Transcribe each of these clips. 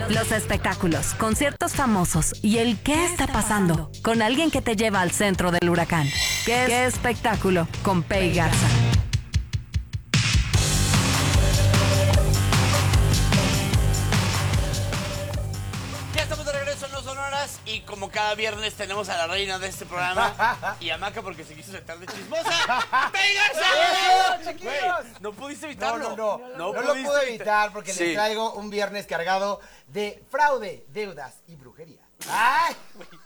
Los espectáculos, conciertos famosos y el qué está pasando con alguien que te lleva al centro del huracán. ¿Qué espectáculo? Con Pei Garza. Y como cada viernes tenemos a la reina de este programa y a Maca porque se quiso sentar de chismosa. ¡Pei Garza! ¡Chiquillos! No pudiste evitarlo. No lo pude evitar porque les traigo un viernes cargado de fraude, deudas y brujería. ¡Ay!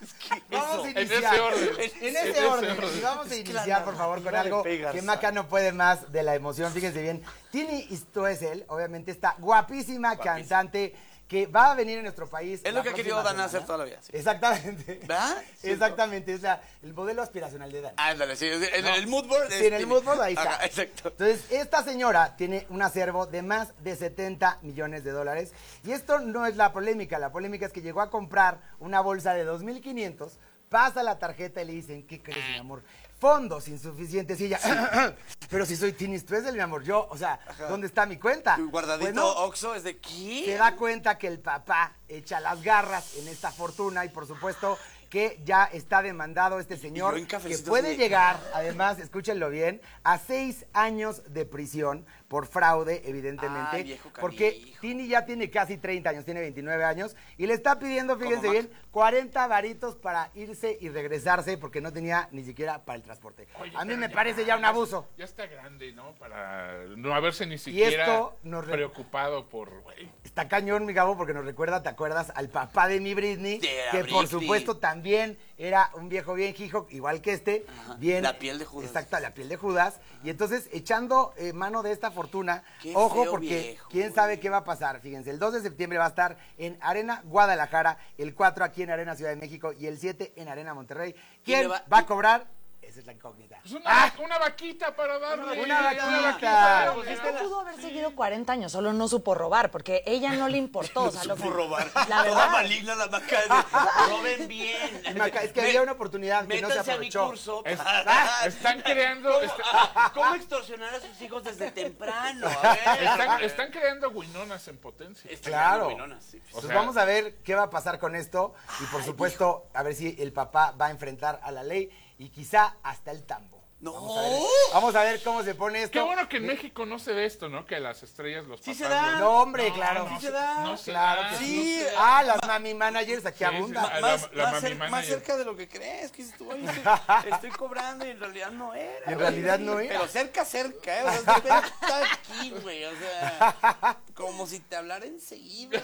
Vamos a iniciar. En ese orden. Y vamos a iniciar, por favor, con algo que Maca no puede más de la emoción. Fíjense bien. Tini Stoessel, obviamente, esta guapísima cantante que va a venir en nuestro país. Es lo que ha querido Dana hacer toda la vida. Sí. Exactamente. ¿Verdad? Exactamente. O sea, el modelo aspiracional de Dana. Ándale, sí. En el mood board. Sí, en el mood board ahí está. Ajá, exacto. Entonces, esta señora tiene un acervo de más de 70 millones de dólares. Y esto no es la polémica. La polémica es que llegó a comprar una bolsa de 2,500, pasa la tarjeta y le dicen, ¿qué crees, mi amor? Fondos insuficientes. Y ella, pero si soy Tini Stoessel, mi amor, yo, o sea, ¿dónde está mi cuenta? Tu guardadito Bueno, Oxxo es de ¿qué? se da cuenta que el papá echa las garras en esta fortuna y, por supuesto, que ya está demandado este señor, que puede llegar, además, escúchenlo bien, a 6 años de prisión por fraude, evidentemente, viejo porque Tini ya tiene casi 30 años, tiene 29 años, y le está pidiendo, fíjense bien, 40 varitos para irse y regresarse, porque no tenía ni siquiera para el transporte. Oye, a mí me parece ya un abuso. Ya está grande, ¿no? Para no haberse ni siquiera preocupado por... Está cañón, mi Gabo, porque nos recuerda, ¿te acuerdas? Al papá de mi Britney, que por supuesto también era un viejo bien hijo, igual que este. Bien, la piel de Judas. Exacto, la piel de Judas. Y entonces, echando mano de esta fortuna, qué ojo, feo porque viejo, quién sabe qué va a pasar. Fíjense, el 2 de septiembre va a estar en Arena Guadalajara, el 4 aquí en Arena Ciudad de México y el 7 en Arena Monterrey. ¿Quién va a cobrar? Esa es la incógnita. Pues una vaquita para darle. Una vaquita. Pues es que pudo haber seguido 40 años, solo no supo robar, porque ella no le importó. No o sea, supo robar. La verdad. Toda maligna la Maca. Roben bien. Maca, es que había una oportunidad que no se Métanse a mi aprovechó. curso. Están creando... ¿Cómo extorsionar a sus hijos desde temprano? A ver. Están creando Winonas en potencia. Claro. Winonas, sí. Pues vamos a ver qué va a pasar con esto y por supuesto a ver si el papá va a enfrentar a la ley y quizá hasta el tambo. No. Vamos a ver cómo se pone esto. Qué bueno que en México no se ve esto, ¿no? Que las estrellas, los Sí papás... se da. No, hombre, claro. Sí se da. No se Claro da. que Sí. Las mami managers aquí abundan. Más cerca de lo que crees. Que dices tú, oye, estoy cobrando y en realidad no era. Y en realidad no era. Pero cerca, ¿eh? O sea, está aquí, güey. O sea, como si te hablara enseguida.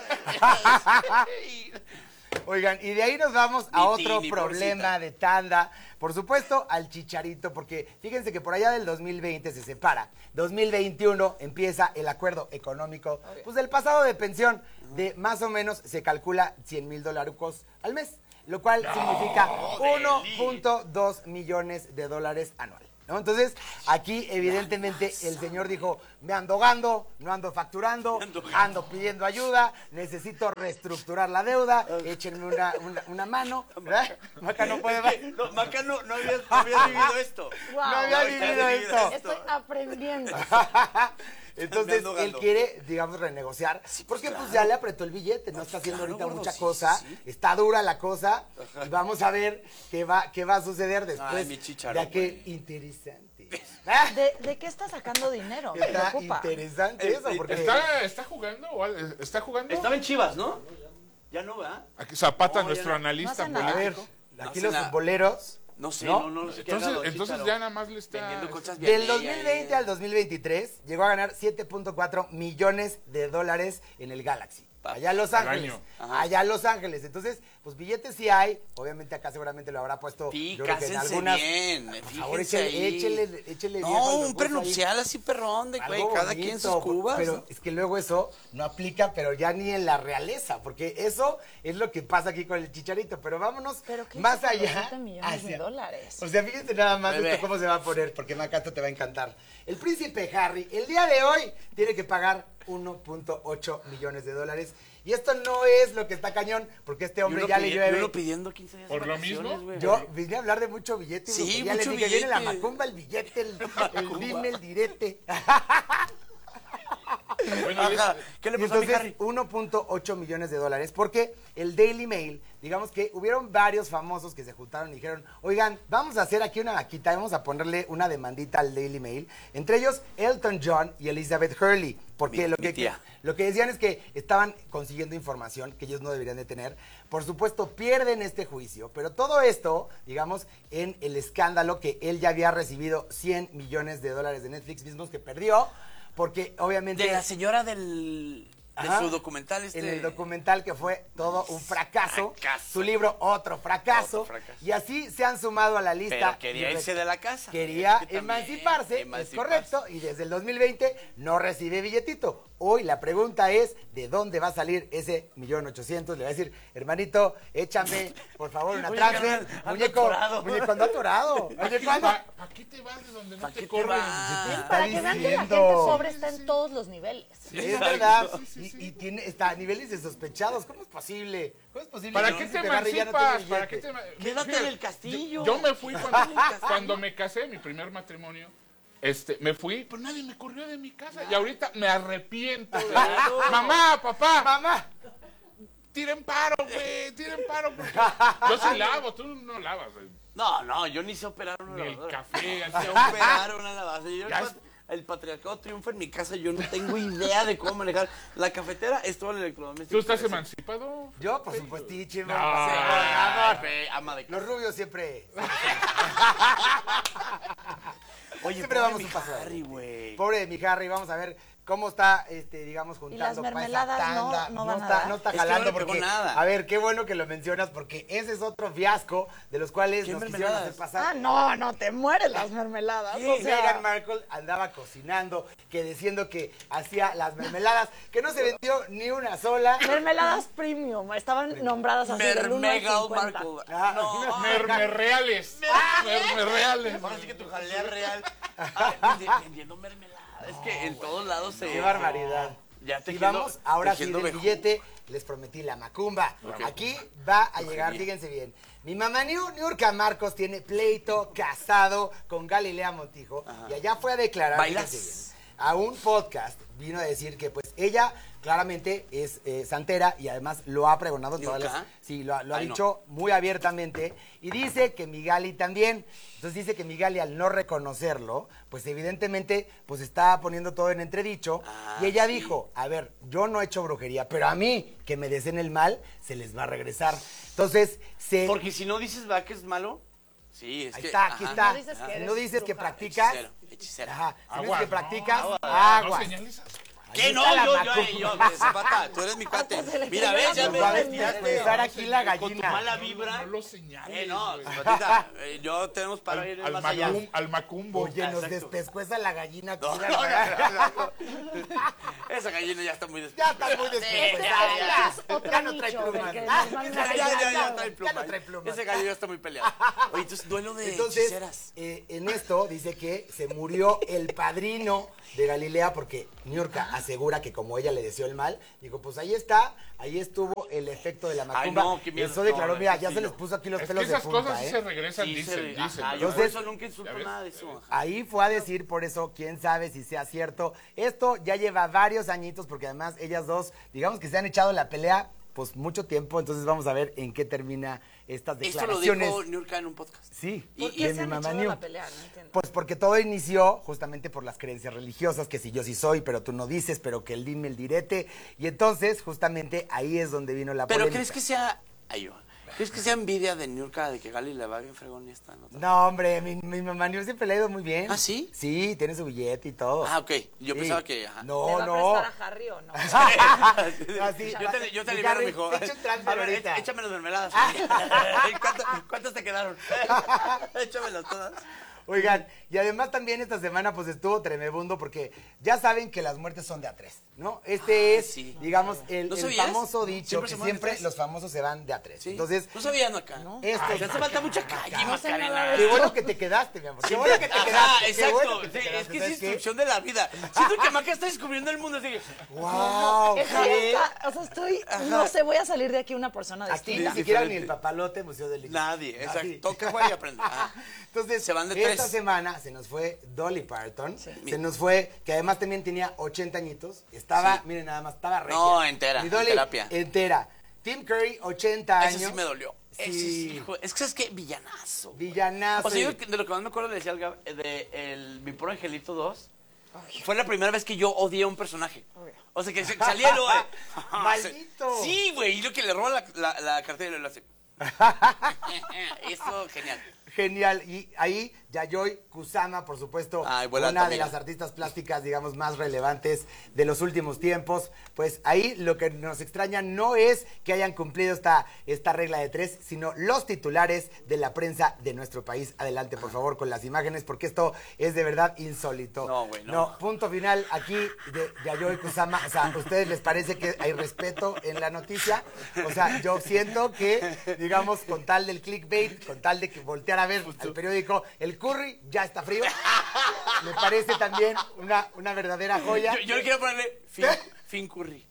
Oigan, y de ahí nos vamos a otro Tini, problema de tanda. Por supuesto, al Chicharito, porque fíjense que por allá del 2020 se separa. 2021 empieza el acuerdo económico, pues del pasado de pensión, de más o menos se calcula $100,000 al mes, lo cual significa 1.2 millones de dólares anual. ¿No? Entonces, aquí evidentemente el señor dijo, me ando gando, no ando facturando, ando pidiendo ayuda, necesito reestructurar la deuda, échenme una mano, ¿verdad? Maca no puede más. No, Maca no había vivido esto. Wow. No había vivido esto. Estoy aprendiendo. Entonces, él quiere, digamos, renegociar, porque pues ya le apretó el billete, no está haciendo ahorita mucha cosa, está dura la cosa, y vamos a ver qué va a suceder después de aquel interesante. ¿De qué está sacando dinero? Me Está preocupa. interesante eso, porque... ¿Está jugando? ¿Está jugando? Estaba en Chivas, ¿no? Ya no, ¿verdad? Aquí Zapata, No, nuestro ya analista no hace nada. A ver, político. aquí No los hace futboleros... No sé, ¿No? no sé qué ha dado Entonces Chícharo. ya nada más le está... Vendiendo conchas Del bien 2020 al 2023 llegó a ganar 7.4 millones de dólares en el Galaxy. Allá en Los Ángeles. año. Allá en Los Ángeles. Entonces, pues billetes sí hay. Obviamente acá seguramente lo habrá puesto. Sí, yo creo que en cásense algunas. bien. Por favor, Fíjense ahí. échele No, viejo al un concurso prenupcial así perrón de güey, algo cada quien sus bonito, cubas. Pero ¿no? es que luego eso no aplica, pero ya ni en la realeza, porque eso es lo que pasa aquí con el Chicharito. Pero vámonos ¿Pero qué más hizo con los allá. 7 millones de dólares? O sea, fíjense nada más Bebé. esto cómo se va a poner, porque Maca, esto te va a encantar. El príncipe Harry, el día de hoy, tiene que pagar 1.8 millones de dólares. Y esto no es lo que está cañón, porque este hombre ya le llueve. Yo pidiendo 15 días de ¿Por lo vacaciones, mismo? güey. Yo vine a hablar de mucho billete. Sí, porque ya mucho les dije, viene la billete. macumba, el billete, el dime, el direte. Bueno, Ajá. ¿Qué le pasó a mi Entonces, Harry? 1.8 millones de dólares, porque el Daily Mail, digamos que hubieron varios famosos que se juntaron y dijeron, oigan, vamos a hacer aquí una vaquita, vamos a ponerle una demandita al Daily Mail, entre ellos Elton John y Elizabeth Hurley, porque Mi tía. lo que decían es que estaban consiguiendo información que ellos no deberían de tener. Por supuesto, pierden este juicio, pero todo esto, digamos, en el escándalo que él ya había recibido 100 millones de dólares de Netflix mismos que perdió, porque obviamente... De la señora de Ajá. su documental En el documental que fue todo un fracaso. Su libro, otro fracaso. Otro fracaso. Y así se han sumado a la lista. Pero quería irse de la casa. Quería Es que también, emanciparse, es emanciparse. correcto, y desde el 2020 no recibe billetito. Hoy la pregunta es, ¿de dónde va a salir ese 1.800.000? Le va a decir, hermanito, échame, por favor, una Oye, transfer. carnal, ando Muñeco, atorado. muñeco, ando atorado. Oye, ¿cuándo? ¿Para qué te vas de donde no ¿Para te qué te corren? vas? Para que vean que la gente diciendo. pobre está en todos los niveles. Es verdad. Y tiene, está a niveles de sospechados. ¿Cómo es posible? ¿Cómo es posible? ¿Para que qué un te príncipe Harry ya no tenga emancipas? ¿Para qué billete? te Quédate en el castillo. Yo me fui Quédate en el castillo. cuando me casé, mi primer matrimonio. Me fui, pero nadie me corrió de mi casa. Y ahorita me arrepiento. Mamá, papá, Mamá. tiren paro, güey, tiren paro. Porque yo sí lavo, tú no lavas. No, yo ni sé operar una Ni el lavadora. café, Sé así. operar una lavadora. Yo Ya el patriarcado triunfa en mi casa, yo no tengo idea de cómo manejar. La cafetera es todo el electrodoméstico. ¿Tú estás emancipado? Yo, por supuestísimo. No. Sí, amor. Ama de casa. Los rubios siempre. Oye, siempre pobre vamos mi un paso Harry, adelante. güey. Pobre de mi Harry, vamos a ver cómo está, digamos, juntando las para esa mermeladas no- tanda. no van a está, dar. no está Es que no jalando le pegó porque, nada. a ver, qué bueno que lo mencionas porque ese es otro fiasco de los cuales ¿Qué nos quisieron mermeladas? hacer pasar. Ah, no, te mueren las mermeladas. Sí, Meghan Markle andaba cocinando, que diciendo que hacía las mermeladas, que no se vendió ni una sola. mermeladas premium, estaban nombradas así del 1 al Meghan 50. Markle. Ah, No, Mermerreales. Mermerreales. ahora sí que tu jalea real. Vendiendo mermelada. Es que en todos lados se... Qué barbaridad. Ya Y tejiendo- vamos, ahora sí, tejiendo del bejuco. billete, les prometí la macumba. Aquí va a llegar, bien. fíjense bien. Mi mamá Niurka Marcos tiene pleito casado con Galilea Montijo y allá fue a declarar, ¿Bailas? fíjense bien, a un podcast, vino a decir que pues ella claramente es santera y además lo ha pregonado en todas las... ¿Niurka? Sí, lo ha Ay, no. dicho muy abiertamente y dice que mi Gali también. Entonces dice que mi Gali al no reconocerlo, pues evidentemente pues está poniendo todo en entredicho y ella sí. dijo, a ver, yo no he hecho brujería, pero a mí que me deseen el mal, se les va a regresar. Entonces, Porque si no dices, ¿va que es malo? Sí, es ahí que... está, aquí ajá. está. No dices que Si eres no dices que bruja. practicas, Hechicero, hechicera. ajá, si no dices Aguas, que ¿no? practicas, No aguas. señales así. ¿Qué? Ahí No, está la yo, macumba. Zapata, tú eres mi cuate. Hasta se le Mira, cayó ves, ya la me Nos va a destinaste. desperezar aquí la Con tu gallina. mala vibra. No lo señales. No, güey. Zapatita, yo tenemos para ir Al más allá. al macumbo. Oye, nos Exacto. despescueza la gallina. No, aquí, no, la- Esa gallina ya está muy Ya despierta. está muy despescuezada. ya, ya. Es otro Ya no trae nicho, plumas. porque Ah, normalmente Ya, ya trae ya plumas. no trae plumas. Ese gallo ya está muy peleado. Oye, entonces duelo de Entonces, hechiceras. en esto dice que se murió el padrino de Galilea porque Niurka asegura que como ella le deseó el mal, dijo, pues ahí está, ahí estuvo el efecto de la macumba. Ay, no, qué miedo. Eso declaró, No, mira, sí, ya sí, se les yo. puso aquí los Es que pelos de esas punta, cosas sí ¿eh? se regresan, Sí, dicen. ajá, yo por Entonces, eso nunca insulto ¿ya ves? nada de eso. ajá. Ahí fue a decir, por eso, quién sabe si sea cierto. Esto ya lleva varios añitos, porque además ellas dos, digamos que se han echado la pelea, pues mucho tiempo, entonces vamos a ver en qué termina estas Esto lo declaraciones. dijo Niurka en un podcast. Sí, ¿Por ¿Por qué de se mi han mamá echado Niu. la pelea? No entiendo. Pues porque todo inició justamente por las creencias religiosas, que si yo sí soy, pero tú no dices, pero que el dime el direte. Y entonces, justamente ahí es donde vino la Pero polémica. ¿crees que sea... Ay, yo. ¿Crees que sea envidia de Niurka de que Gali le va bien fregón y esta nota? No, hombre, mi mamá Niu siempre le ha ido muy bien. ¿Ah, sí? Sí, tiene su billete y todo. Ah, ok. Yo Sí. pensaba que... ajá. ¿Le No, va a no. prestar a Harry o no? Así. Yo te Mi libero, Harry, mijo. te echo un transfer A ver, ahorita. échame las mermeladas. ¿Cuántas te quedaron? Échamelas todas. Oigan, y además también esta semana pues estuvo tremebundo porque ya saben que las muertes son de a tres, ¿no? Este es, sí. digamos, el ¿No sabías? famoso dicho ¿Siempre que se mueren de siempre tres? los famosos se van de a tres. ¿Sí? Entonces, no sabían acá. esto Ay, te hace falta mucha calle, No sé nada Macarena. de qué bueno que te quedaste, mi amor. Qué bueno que te Ajá, quedaste. exacto. Qué bueno que te Sí, quedaste. es que es ¿Sabes qué? instrucción de la vida. Siento que Maca está descubriendo el mundo. Así que, ¡Wow! Estoy, o sea, estoy, no sé, voy a salir de aquí una persona Aquí distinta. ni siquiera ni Diferente. el papalote Museo del Libro. nadie. Así. Exacto. Toca, güey, y aprende. Ajá. Entonces, Se van de esto esta semana se nos fue Dolly Parton. Se nos fue, que además también tenía 80 añitos. Estaba, miren nada más, estaba regia. No, entera, Mi Dolly, en terapia. entera. Tim Curry, 80 años. Ese sí me dolió. Ese Sí. hijo, es que ¿sabes qué? Villanazo. Villanazo. O sea, yo de lo que más me acuerdo le decía al Gab, Mi Pobre Angelito 2, fue la primera vez que yo odié a un personaje. O sea, que salía el ¡Maldito! Sí, güey, y lo que le roba la cartera y lo hace. Eso, genial. Genial. Y ahí, Yayoi Kusama, por supuesto, Ay, vuela una de amiga. las artistas plásticas, digamos, más relevantes de los últimos tiempos. Pues ahí lo que nos extraña no es que hayan cumplido esta regla de 3, sino los titulares de la prensa de nuestro país. Adelante, por favor, con las imágenes, porque esto es de verdad insólito. No, güey, no. No, punto final aquí de Yayoi Kusama. O sea, ¿a ustedes les parece que hay respeto en la noticia? O sea, yo siento que, digamos, con tal del clickbait, con tal de que voltear a ver al periódico, el curry ya está frío. Me parece también una verdadera joya. Yo le quiero ponerle Fin Curry.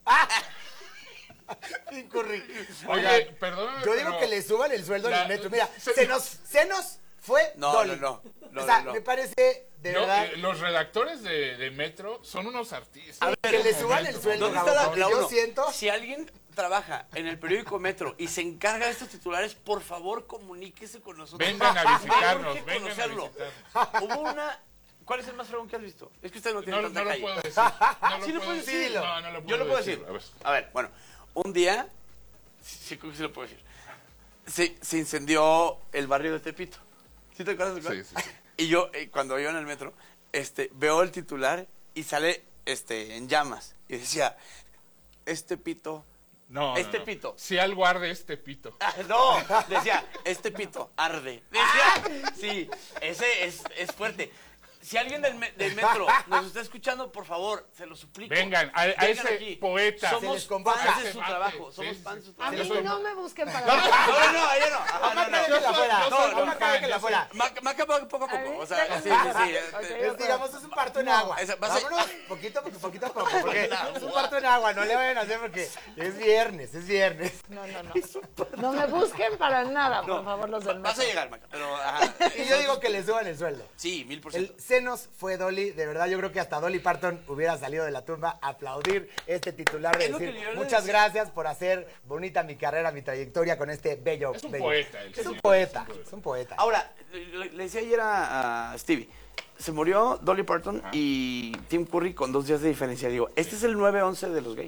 Fin curry. Oye, perdóname, Yo digo pero que le suban el sueldo en la- el metro. Mira, se- se nos fue No, Dolly. no. O sea, no. me parece, de yo, verdad, los redactores de Metro son unos artistas. que le suban el sueldo. ¿Dónde Gabo, está porque la yo uno? siento... Si alguien trabaja en el periódico Metro y se encarga de estos titulares, por favor, comuníquese con nosotros. Vengan a visitarnos, Urge vengan a conocerlo. visitarnos. Hubo una... ¿Cuál es el más fregón que has visto? Es que usted no tiene No, tanta no lo calle. puedo decir. No lo Sí lo puedo puedes decir. decir. No, no lo puedo Yo lo puedo decir. A ver. A ver, bueno. Un día... Sí, creo que sí lo puedo decir. Se incendió el barrio de Tepito. ¿Sí te acuerdas de cuál? Sí, sí, sí. Y yo, cuando iba en el metro, veo el titular y sale en llamas. Y decía, pito... No, Este no. pito. Si algo arde este pito. No, decía, pito arde. Decía, sí, ese es fuerte. Si alguien del metro nos está escuchando, por favor, se lo suplico. Vengan, a ese aquí. poeta. Se Somos les convoca. fans de su Ese trabajo. bate, Somos sí, fans de sí. su A trabajo. mí no me busquen para No, ella no. Ajá, Maca, no. déjenla fuera. yo soy No, muy Maca, fan, déjenla yo fuera. Maca poco a poco. O sea, sí. Es, digamos, es un parto en agua. vas a- Vámonos poquito a poco, porque es un parto en agua, no le vayan a hacer porque es viernes. No. No me busquen para nada, por favor, los del Vas a metro. llegar, Maca. Pero, ajá. Y yo digo que le suban el sueldo. Sí, 1000%. El senos fue Dolly, de verdad yo creo que hasta Dolly Parton hubiera salido de la tumba a aplaudir este titular de Es lo que decir yo le muchas decía. gracias por hacer bonita mi carrera, mi trayectoria con este bello. Es un bello. poeta, Es señor. un poeta, es un poeta. Ahora, le decía ayer a Stevie, se murió Dolly Parton y Tim Curry con 2 días de diferencia. Digo, este es el 9/11 de los gays.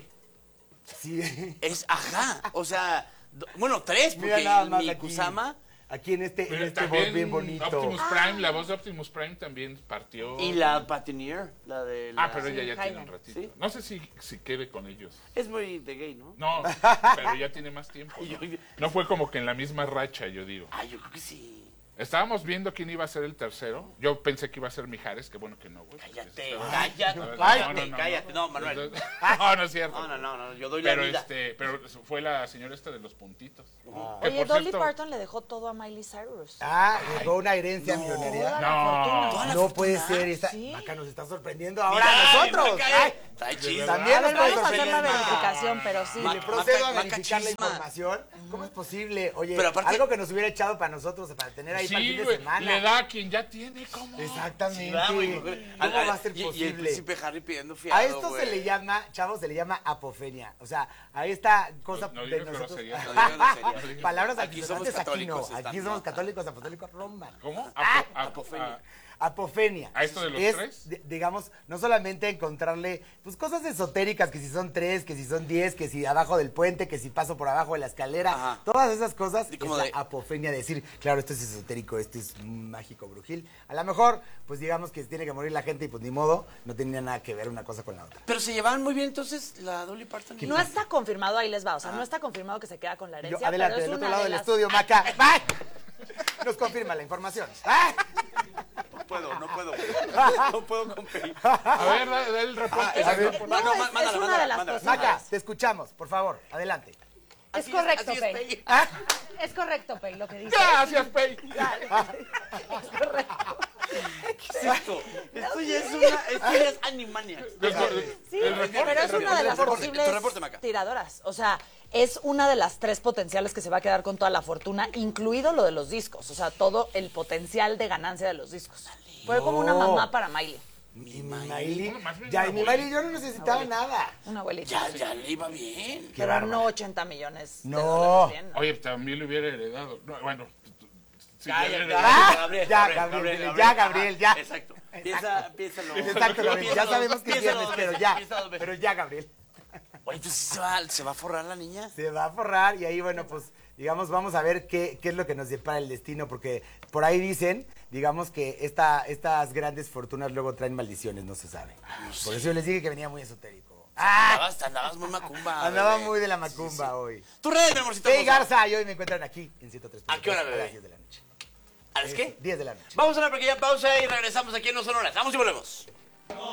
Sí. O sea, bueno, 3, Mira porque nada más mi aquí. Kusama Aquí en este Pero voz también bien bonito. Optimus Prime, la voz de Optimus Prime también partió. y la Patineer, la de la... Ah, pero ella ya tiene un Hyman. ratito. ¿Sí? No sé si quede con ellos. Es muy de gay, ¿no? No, pero ya tiene más tiempo. Y yo- No fue como que en la misma racha, yo digo. Ay, yo creo que sí. Estábamos viendo quién iba a ser el tercero. Yo pensé que iba a ser Mijares, que bueno que no, güey. Cállate, No, cállate. No, Manuel. Entonces- no es cierto. No, yo doy la Pero vida. pero fue la señora esta de los puntitos. Que, Oye, por Dolly cierto, Parton le dejó todo a Miley Cyrus. Ah, dejó una herencia Toda millonaria. la No. fortuna. Toda la No fortuna. puede ser. Esta... Sí. Maca nos está sorprendiendo ahora Mira, a nosotros. Maca, Ay, trae chisme. también A nos ver, puede vamos a hacer la sorprender. verificación, pero sí. Le procedo a Maca verificar la chisma. información. ¿Cómo es posible? Oye, Pero aparte- algo que nos hubiera echado para nosotros, para tener ahí para el sí, fin de güey, semana. le da a quien ya tiene, ¿cómo? Exactamente. Sí, va, güey. ¿Cómo va a ser Y el posible? príncipe Harry pidiendo fiado, A esto güey. se le llama, chavos, se le llama apofenia. O sea, a esta cosa No de digas nosotros. groserías. No digas groserías. Palabras Aquí somos altisonantes aquí no. católicos, Aquí están- somos católicos, apostólicos, romanos. ¿Cómo? apofenia. Apofenia. ¿A esto de los es, tres? digamos, no solamente encontrarle pues cosas esotéricas, que si son 3, que si son 10, que si abajo del puente, que si paso por abajo de la escalera, Ajá. todas esas cosas Y es como la de- apofenia, decir, claro, esto es esotérico, esto es mágico, brujil. A lo mejor, pues digamos que tiene que morir la gente y pues ni modo, no tenía nada que ver una cosa con la otra. Pero se llevaban muy bien entonces la Dolly Parton. y- No está confirmado, ahí les va. O sea, no está confirmado que se queda con la Yo, herencia. adelante, pero es del otro una lado de del las- estudio, Maca. ¡Ay! Nos confirma la información. ¡Ay! No puedo competir. A ver, da el reporte. a ver. No, es una de las cosas. Maca, te escuchamos, por favor, adelante. Es correcto, así es, Pei. Pei. Es correcto, Pei, lo que dice. Gracias, Pei. Es correcto. ¿Qué es esto? Esto ya es Animaniacs. Sí, El reporte, pero es una de las reporte, posibles tu reporte, Maca. tiradoras. O sea, es una de las 3 potenciales que se va a quedar con toda la fortuna, incluido lo de los discos. O sea, todo el potencial de ganancia de los discos. Fue como una mamá para Miley. Mi Miley. Bueno, más bien Ya, una y mi Miley yo no necesitaba nada. Una abuelita. Ya le iba bien. Qué Pero bárbaro. no 80 millones de No. dólares. Bien, ¿no? Oye, también le hubiera heredado. No, bueno. Sí, Ya, le ya, hubiera ya, heredado. Gabriel, ya, Gabriel, Gabriel, Gabriel, ya, Gabriel, ya. Exacto. Piénsalo. Exacto, Gabriel. Ya Piénsalo, sabemos que es piénsalo viernes, dos pero veces, ya. piénsalo dos veces. Pero ya, Gabriel. Oye, pues se va a forrar la niña. Se va a forrar y ahí, bueno, pues, digamos, vamos a ver qué es lo que nos depara el destino, porque por ahí dicen, digamos, que estas grandes fortunas luego traen maldiciones, no se sabe. Por eso yo les dije que venía muy esotérico. Andabas muy macumba. Andaba bebé. muy de la macumba Sí. hoy. Tu red, mi amorcito. Hey, hermoso. Garza, y hoy me encuentran aquí en 103. ¿A qué hora, bebé? A las 10 de la noche. ¿A las qué? 10 de la noche. Vamos a una pequeña pausa y regresamos aquí en No Sonoras. Vamos y volvemos.